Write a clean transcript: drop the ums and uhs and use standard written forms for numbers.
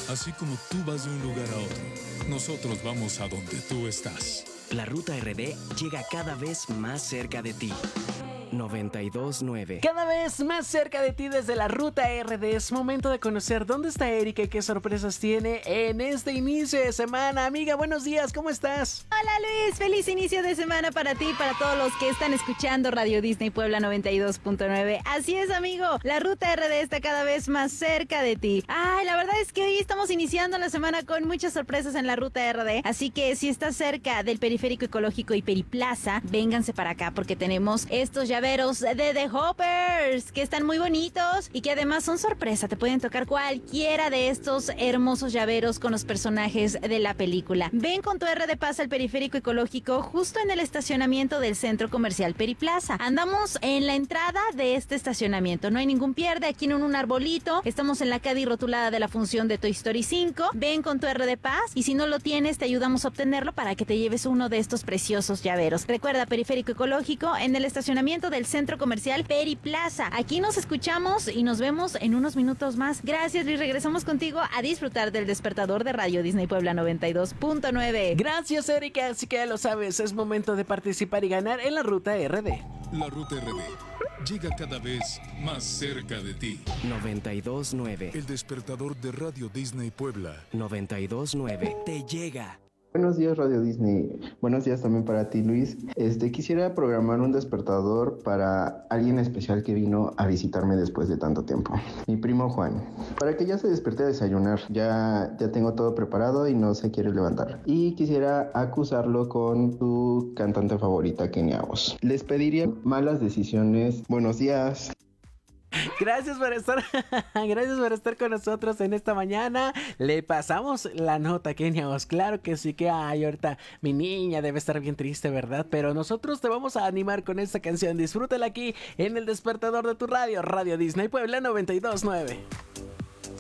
Así como tú vas de un lugar a otro, nosotros vamos a donde tú estás. La Ruta RD llega cada vez más cerca de ti. 92.9. Cada vez más cerca de ti desde la Ruta RD. Es momento de conocer dónde está Erika y qué sorpresas tiene en este inicio de semana. Amiga, buenos días, ¿cómo estás? Hola Luis, feliz inicio de semana para ti y para todos los que están escuchando Radio Disney Puebla 92.9. Así es, amigo, la Ruta RD está cada vez más cerca de ti. Ay, la verdad es que hoy estamos iniciando la semana con muchas sorpresas en la Ruta RD. Así que si estás cerca del Periférico Ecológico y Periplaza, vénganse para acá porque tenemos estos llaveros de The Hoppers que están muy bonitos y que además son sorpresa. Te pueden tocar cualquiera de estos hermosos llaveros con los personajes de la película. Ven con tu R de Paz al Periférico Ecológico justo en el estacionamiento del Centro Comercial Periplaza. Andamos en la entrada de este estacionamiento. No hay ningún pierde, aquí en un arbolito. Estamos en la Caddy rotulada de la función de Toy Story 5. Ven con tu R de Paz y si no lo tienes, te ayudamos a obtenerlo para que te lleves uno de estos preciosos llaveros. Recuerda, Periférico Ecológico en el estacionamiento del Centro Comercial Periplaza. Aquí nos escuchamos y nos vemos en unos minutos más. Gracias, Luis. Regresamos contigo a disfrutar del despertador de Radio Disney Puebla 92.9. Gracias, Erika. Así que ya lo sabes, es momento de participar y ganar en la Ruta RD. La Ruta RD llega cada vez más cerca de ti. 92.9. El despertador de Radio Disney Puebla. 92.9. Te llega. Buenos días, Radio Disney. Buenos días también para ti, Luis. Quisiera programar un despertador para alguien especial que vino a visitarme después de tanto tiempo. Mi primo Juan. Para que ya se despierte a desayunar. Ya tengo todo preparado y no se quiere levantar. Y quisiera acusarlo con tu cantante favorita, Kenia Os. Les pediría malas decisiones. Buenos días. Gracias por estar con nosotros en esta mañana. Le pasamos la nota, Kenia Os. Claro que sí, que ahorita mi niña debe estar bien triste, ¿verdad? Pero nosotros te vamos a animar con esta canción. Disfrútala aquí en el despertador de tu radio, Radio Disney Puebla 92.9.